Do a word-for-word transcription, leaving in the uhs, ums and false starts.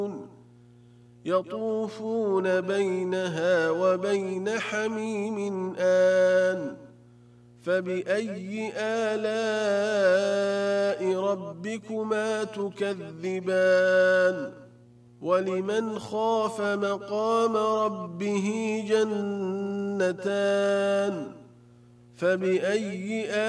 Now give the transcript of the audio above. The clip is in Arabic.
يطوفون بينها وبين حميم آن فبأي آلاء ربكما تكذبان ولمن خاف مقام ربه جنتان فبأي